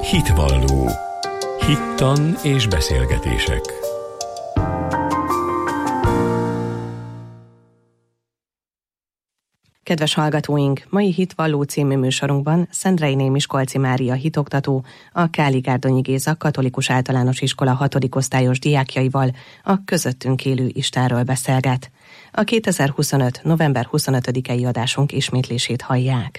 Hitvalló. Hittan és beszélgetések. Kedves hallgatóink, mai Hitvalló című műsorunkban Szendreiné Miskolci Mária hitoktató, a Káli-Gárdonyi Géza Katolikus Általános Iskola 6. osztályos diákjaival a közöttünk élő Istenről beszélget. A 2025. november 25-i adásunk ismétlését hallják.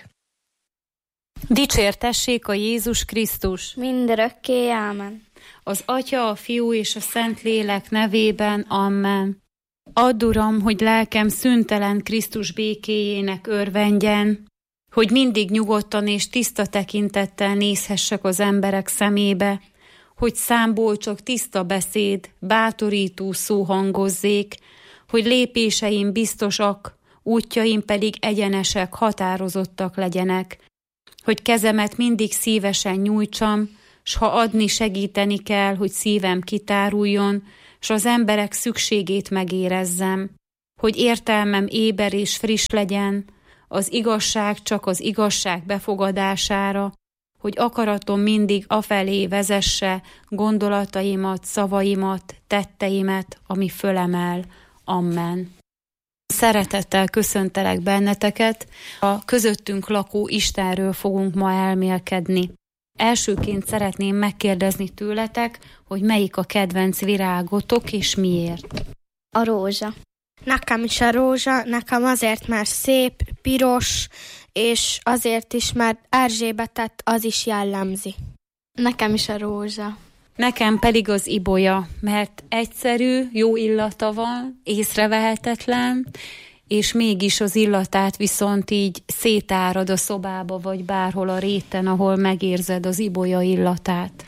Dicsértessék a Jézus Krisztus! Mindörökké, ámen. Az Atya, a Fiú és a Szentlélek nevében, amen. Add, Uram, hogy lelkem szüntelen Krisztus békéjének örvendjen, hogy mindig nyugodtan és tiszta tekintettel nézhessek az emberek szemébe, hogy számból csak tiszta beszéd, bátorító szó hangozzék, hogy lépéseim biztosak, útjaim pedig egyenesek, határozottak legyenek, hogy kezemet mindig szívesen nyújtsam, s ha adni segíteni kell, hogy szívem kitáruljon, s az emberek szükségét megérezzem, hogy értelmem éber és friss legyen, az igazság csak az igazság befogadására, hogy akaratom mindig afelé vezesse gondolataimat, szavaimat, tetteimet, ami fölemel. Amen. Szeretettel köszöntelek benneteket, a közöttünk lakó Istenről fogunk ma elmélkedni. Elsőként szeretném megkérdezni tőletek, hogy melyik a kedvenc virágotok és miért? A rózsa. Nekem is a rózsa, nekem azért, mert szép, piros, és azért is, mert Erzsébetet az is jellemzi. Nekem is a rózsa. Nekem pedig az ibolya, mert egyszerű, jó illata van, észrevehetetlen, és mégis az illatát viszont így szétárad a szobába, vagy bárhol a réten, ahol megérzed az ibolya illatát.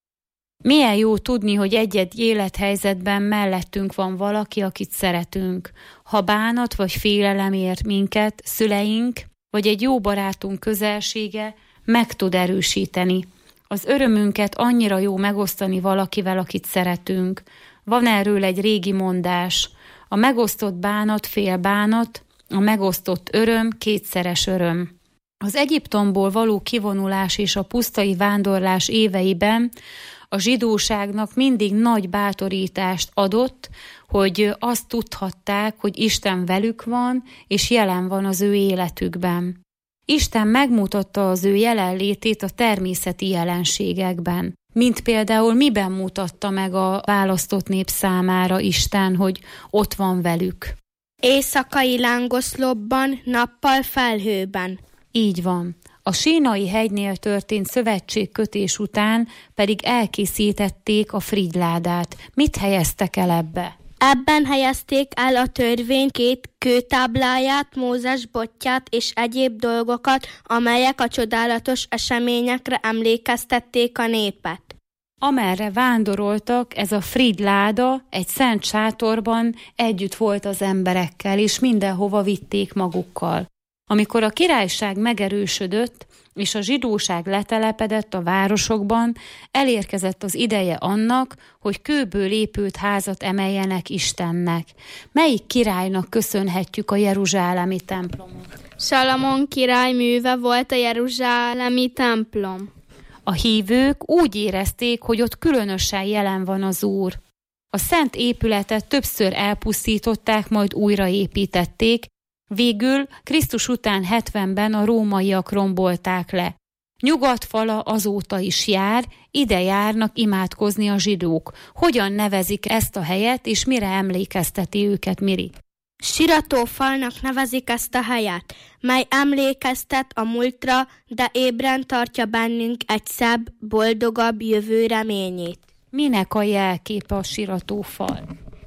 Milyen jó tudni, hogy egy-egy élethelyzetben mellettünk van valaki, akit szeretünk. Ha bánat vagy félelem ért minket, szüleink, vagy egy jó barátunk közelsége meg tud erősíteni. Az örömünket annyira jó megosztani valakivel, akit szeretünk. Van erről egy régi mondás: a megosztott bánat fél bánat, a megosztott öröm kétszeres öröm. Az Egyiptomból való kivonulás és a pusztai vándorlás éveiben a zsidóságnak mindig nagy bátorítást adott, hogy azt tudhatták, hogy Isten velük van, és jelen van az ő életükben. Isten megmutatta az ő jelenlétét a természeti jelenségekben. Mint például miben mutatta meg a választott nép számára Isten, hogy ott van velük? Éjszakai lángoszlopban, nappal felhőben. Így van. A Sínai hegynél történt szövetségkötés után pedig elkészítették a frigyládát. Mit helyeztek el ebbe? Ebben helyezték el a törvény 2 kőtábláját, Mózes botját és egyéb dolgokat, amelyek a csodálatos eseményekre emlékeztették a népet. Amerre vándoroltak, ez a frigyláda egy szent sátorban együtt volt az emberekkel, és mindenhova vitték magukkal. Amikor a királyság megerősödött, és a zsidóság letelepedett a városokban, elérkezett az ideje annak, hogy kőből épült házat emeljenek Istennek. Melyik királynak köszönhetjük a jeruzsálemi templomot? Salamon király műve volt a jeruzsálemi templom. A hívők úgy érezték, hogy ott különösen jelen van az Úr. A szent épületet többször elpusztították, majd újraépítették, végül Krisztus után 70-ben a rómaiak rombolták le. Nyugatfala azóta is jár, ide járnak imádkozni a zsidók. Hogyan nevezik ezt a helyet, és mire emlékezteti őket, Miri? Siratófalnak nevezik ezt a helyet, mely emlékeztet a múltra, de ébren tartja bennünk egy szebb, boldogabb jövő reményét. Minek a jelképe a siratófal?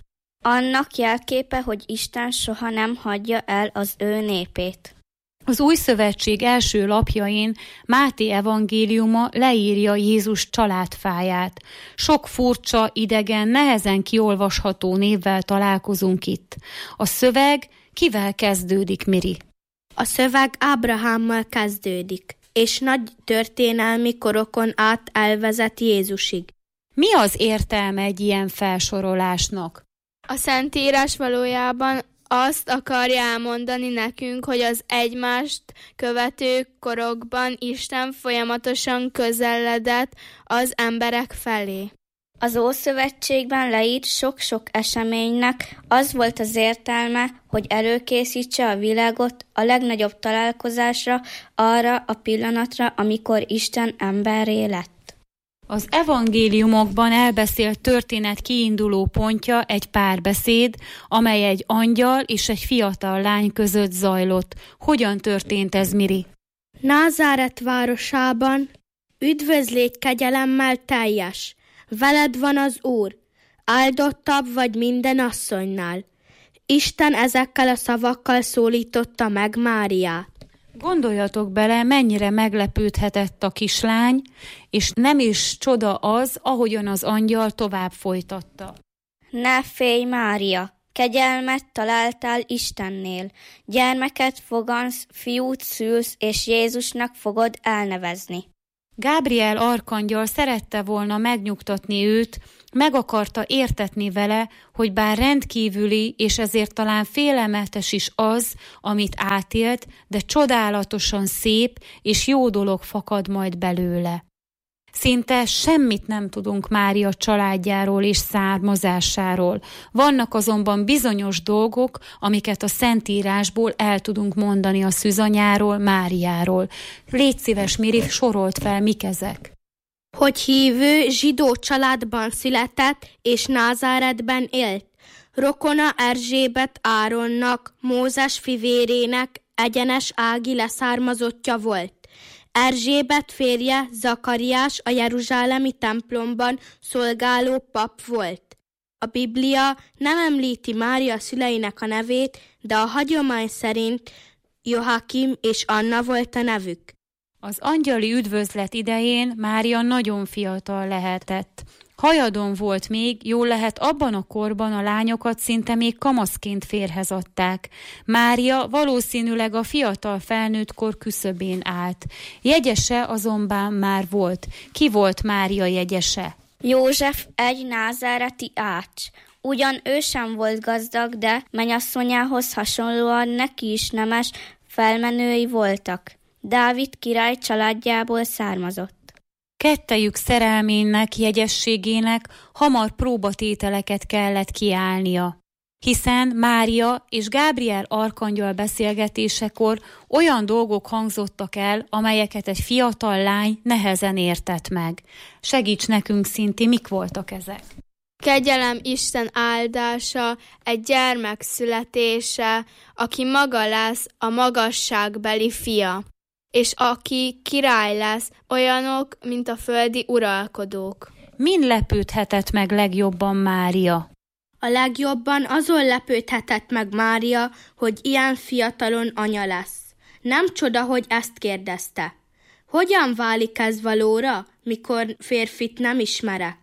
Annak jelképe, hogy Isten soha nem hagyja el az ő népét. Az Új Szövetség első lapjain Máté evangéliuma leírja Jézus családfáját. Sok furcsa, idegen, nehezen kiolvasható névvel találkozunk itt. A szöveg kivel kezdődik, Miri? A szöveg Ábrahámmal kezdődik, és nagy történelmi korokon át elvezet Jézusig. Mi az értelme egy ilyen felsorolásnak? A Szentírás valójában Azt akarja elmondani nekünk, hogy az egymást követő korokban Isten folyamatosan közeledett az emberek felé. Az Ószövetségben leírt sok-sok eseménynek az volt az értelme, hogy előkészítse a világot a legnagyobb találkozásra, arra a pillanatra, amikor Isten emberré lett. Az evangéliumokban elbeszélt történet kiinduló pontja egy párbeszéd, amely egy angyal és egy fiatal lány között zajlott. Hogyan történt ez, Miri? Názáret városában: üdvözlégy kegyelemmel teljes, veled van az Úr, áldottabb vagy minden asszonynál. Isten ezekkel a szavakkal szólította meg Máriát. Gondoljatok bele, mennyire meglepődhetett a kislány, és nem is csoda az, ahogyan az angyal tovább folytatta. Ne félj, Mária, kegyelmet találtál Istennél. Gyermeket fogansz, fiút szülsz, és Jézusnak fogod elnevezni. Gábriel arkangyal szerette volna megnyugtatni őt, meg akarta értetni vele, hogy bár rendkívüli, és ezért talán félelmetes is az, amit átélt, de csodálatosan szép és jó dolog fakad majd belőle. Szinte semmit nem tudunk Mária családjáról és származásáról. Vannak azonban bizonyos dolgok, amiket a Szentírásból el tudunk mondani a szűzanyáról, Máriáról. Légy szíves, Miri, sorolt fel, mik ezek? Hogy hívő zsidó családban született és Názáretben élt. Rokona Erzsébet Áronnak, Mózes fivérének egyenes ági leszármazottja volt. Erzsébet férje Zakariás a jeruzsálemi templomban szolgáló pap volt. A Biblia nem említi Mária szüleinek a nevét, de a hagyomány szerint Joakim és Anna volt a nevük. Az angyali üdvözlet idején Mária nagyon fiatal lehetett. Hajadon volt még, jól lehet abban a korban a lányokat szinte még kamaszként férhez adták. Mária valószínűleg a fiatal felnőttkor küszöbén állt. Jegyese azonban már volt. Ki volt Mária jegyese? József egy názáreti ács. Ugyan ő sem volt gazdag, de mennyasszonyához hasonlóan neki is nemes felmenői voltak. Dávid király családjából származott. Kettejük szerelmének, jegyességének hamar próbatételeket kellett kiállnia, hiszen Mária és Gábriel arkangyal beszélgetésekor olyan dolgok hangzottak el, amelyeket egy fiatal lány nehezen értett meg. Segíts nekünk, Szinti, mik voltak ezek? Kegyelem Isten áldása, egy gyermek születése, aki maga lesz a magasságbeli fia, és aki király lesz, olyanok, mint a földi uralkodók. Min lepődhetett meg legjobban Mária? A legjobban azon lepődhetett meg Mária, hogy ilyen fiatalon anya lesz. Nem csoda, hogy ezt kérdezte. Hogyan válik ez valóra, mikor férfit nem ismerek?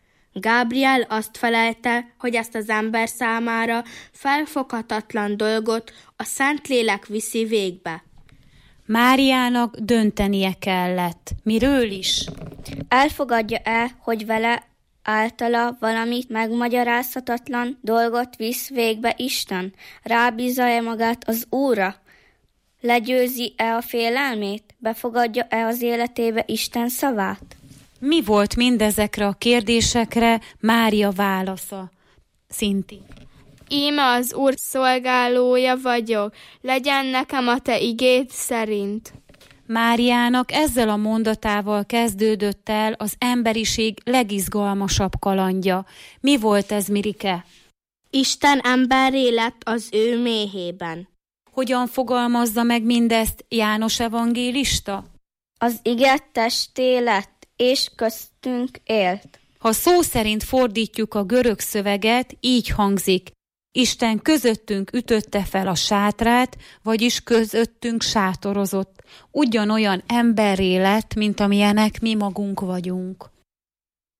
Gábriel azt felelte, hogy ezt az ember számára felfoghatatlan dolgot a Szentlélek viszi végbe. Máriának döntenie kellett. Miről is? Elfogadja-e, hogy vele általa valamit megmagyarázhatatlan dolgot visz végbe Isten? Rábízza-e magát az Úrra? Legyőzi-e a félelmét? Befogadja-e az életébe Isten szavát? Mi volt mindezekre a kérdésekre Mária válasza? Szinti. Íme az Úr szolgálója vagyok, legyen nekem a te igéd szerint. Máriának ezzel a mondatával kezdődött el az emberiség legizgalmasabb kalandja. Mi volt ez, Mirike? Isten emberré lett az ő méhében. Hogyan fogalmazza meg mindezt János evangélista? Az ige testé lett, és köztünk élt. Ha szó szerint fordítjuk a görög szöveget, így hangzik: Isten közöttünk ütötte fel a sátrát, vagyis közöttünk sátorozott. Ugyanolyan emberré lett, mint amilyenek mi magunk vagyunk.